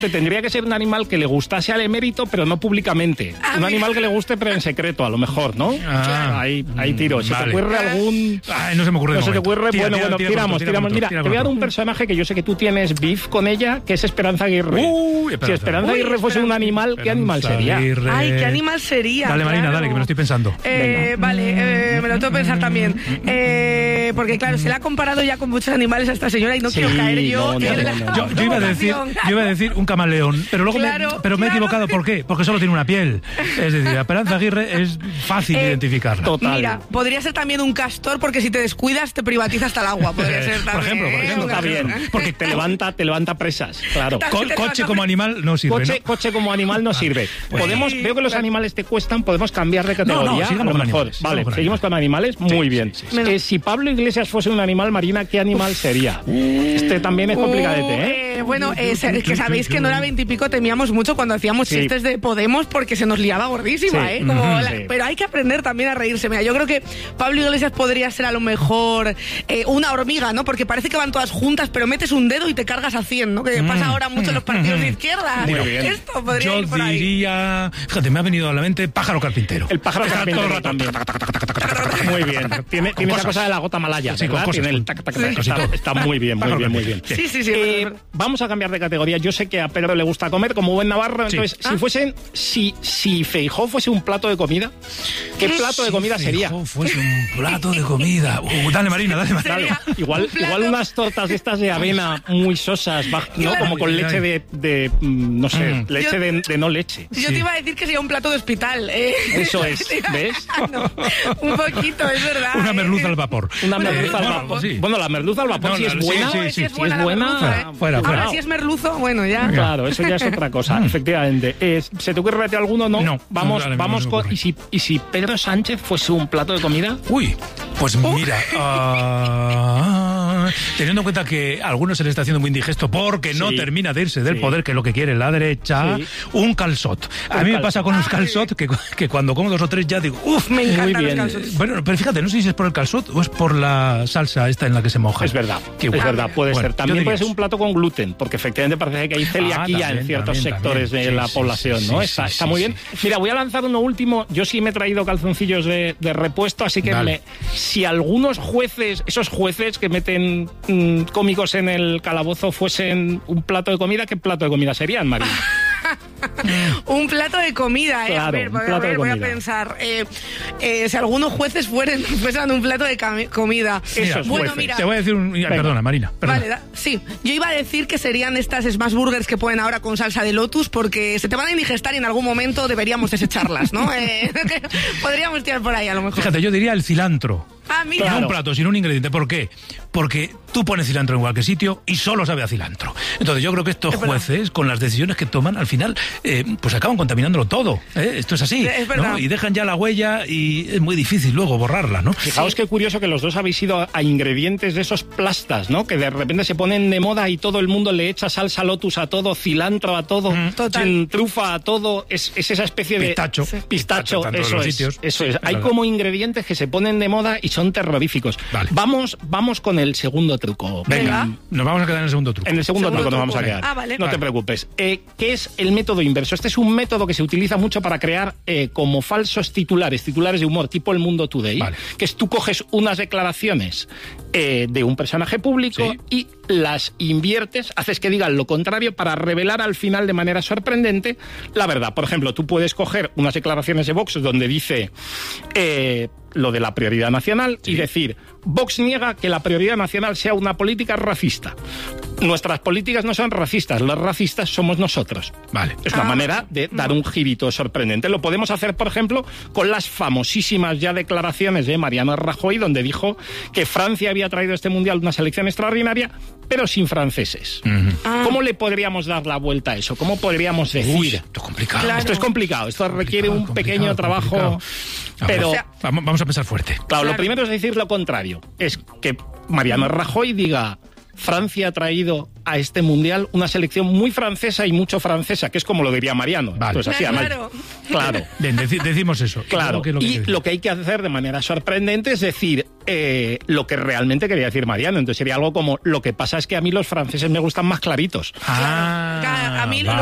Tendría que ser un animal que le gustase al emérito, pero no públicamente. Un animal que le guste, pero en secreto, a lo mejor, ¿no? Ahí tiro. ¿Se te ocurre algún...? No se me ocurre. ¿No se te ocurre? Bueno, tiramos. Mira, te voy a dar un corto. personaje que yo sé que tú tienes beef con ella, que es Esperanza Aguirre. Si Esperanza Aguirre fuese un animal, ¿qué animal sería? Ay, ¿qué animal sería? Dale, Marina, dale, que me lo estoy pensando. Vale, me lo tengo que pensar también. Porque claro, se le ha comparado ya con muchos animales a esta señora y no quiero caer yo en la Yo iba a decir un camaleón, pero luego me he equivocado. ¿Por qué? Porque solo tiene una piel. Es decir, Esperanza Aguirre es fácil identificarla. Total. Mira, podría ser también un castor, porque si te descuidas te privatiza hasta el agua. Podría ser también. Por ejemplo, está bien. Porque te levanta presas. Claro. Coche como animal no sirve. Coche como animal no sirve. Veo que los animales te cuestan, podemos cambiar de categoría. Sigamos con animales. Vale, seguimos con animales. Muy bien. Si Pablo Iglesias fuese un animal, Marina, ¿qué animal sería? Este también es complicadete, ¿eh? Bueno, que sabéis que en Hora 20 y pico temíamos mucho cuando hacíamos chistes de Podemos porque se nos liaba gordísima, Pero hay que aprender también a reírse. Mira, yo creo que Pablo Iglesias podría ser a lo mejor una hormiga, ¿no? Porque parece que van todas juntas, pero metes un dedo y te cargas a 100, ¿no? Que pasa ahora mucho en los partidos de izquierda. Muy bien. Esto podría ir por ahí. Yo diría... Fíjate, me ha venido a la mente pájaro carpintero. El pájaro carpintero también. Muy bien. Tiene esa cosa de la gota malaya, sí, ¿verdad? Tiene el está muy bien, muy bien. Sí. Vamos a cambiar de categoría. Yo sé que a Pedro le gusta comer como buen navarro, entonces si Feijóo fuese un plato de comida, ¿qué plato de comida sería? Si Feijóo fuese un plato de comida. Dale, Marina, dale. Igual unas tortas de estas de avena muy sosas, ¿no? Como con leche de no sé, leche de no leche. Yo te iba a decir que sería un plato de hospital. Eso es, ¿ves? No, un poquito, es verdad. Una merluza al vapor. Una merluza al vapor. Sí. Bueno, la merluza al vapor si es buena. Si es buena, fuera. Ahora si es merluzo, bueno, ya. Claro, eso ya es otra cosa, efectivamente. ¿Se te ocurre alguno? No. Vamos con... ¿Y si Pedro Sánchez fuese un plato de comida? Uy, pues mira... teniendo en cuenta que a algunos se le está haciendo muy indigesto porque no termina de irse del poder, que es lo que quiere la derecha, un calçot. A mí me pasa con los calçot que cuando como 2 o 3 ya digo, me encantan los calçots. Bueno, pero fíjate, no sé si es por el calçot o es por la salsa esta en la que se moja. Es verdad, puede ser. También puede ser un plato con gluten, porque efectivamente parece que hay celiaquía en ciertos sectores de la población, ¿no? Está muy bien. Mira, voy a lanzar uno último. Yo sí me he traído calzoncillos de repuesto, así que si algunos jueces, esos jueces que meten cómicos en el calabozo, fuesen un plato de comida, ¿qué plato de comida serían, María? Un plato de comida, Claro, a ver, voy a pensar. Si algunos jueces fueran un plato de comida. Mira, te voy a decir perdona, Marina. Vale, yo iba a decir que serían estas smash burgers que ponen ahora con salsa de lotus, porque se te van a indigestar y en algún momento deberíamos desecharlas, ¿no? Podríamos tirar por ahí a lo mejor. Fíjate, yo diría el cilantro. Mira. No un plato, sino un ingrediente. ¿Por qué? Porque tú pones cilantro en cualquier sitio y solo sabe a cilantro. Entonces yo creo que estos jueces, con las decisiones que toman, al final, pues acaban contaminándolo todo. Esto es así, ¿no? Y dejan ya la huella y es muy difícil luego borrarla, ¿no? Fijaos qué curioso que los dos habéis ido a ingredientes de esos plastas, ¿no? Que de repente se ponen de moda y todo el mundo le echa salsa lotus a todo, cilantro a todo, trufa a todo. Es esa especie de... Pistacho, eso es. Hay como ingredientes que se ponen de moda y son terroríficos. Vale. Vamos con el segundo truco. Venga, nos vamos a quedar en el segundo truco. En el segundo truco nos vamos a quedar. Vale. No te preocupes. ¿Qué es el método inverso? Este es un método que se utiliza mucho para crear como falsos titulares de humor, tipo El Mundo Today, que es tú coges unas declaraciones de un personaje público y las inviertes, haces que digan lo contrario para revelar al final de manera sorprendente la verdad. Por ejemplo, tú puedes coger unas declaraciones de Vox donde dice lo de la prioridad nacional y decir, Vox niega que la prioridad nacional sea una política racista. Nuestras políticas no son racistas, los racistas somos nosotros. Vale. Es una manera de dar un girito sorprendente. Lo podemos hacer, por ejemplo, con las famosísimas ya declaraciones de Mariano Rajoy, donde dijo que Francia había traído a este mundial una selección extraordinaria, pero sin franceses. ¿Cómo le podríamos dar la vuelta a eso? ¿Cómo podríamos decir? Esto es complicado. Claro. Esto es complicado. Esto requiere un pequeño trabajo. Pero vamos a pensar fuerte. Claro, lo primero es decir lo contrario. Es que Mariano Rajoy diga: Francia ha traído a este Mundial una selección muy francesa y mucho francesa, que es como lo diría Mariano. Vale. Pues así, claro. Bien, decimos eso. Claro. Lo que hay que hacer de manera sorprendente es decir lo que realmente quería decir Mariano. Entonces sería algo como, lo que pasa es que a mí los franceses me gustan más claritos. A mí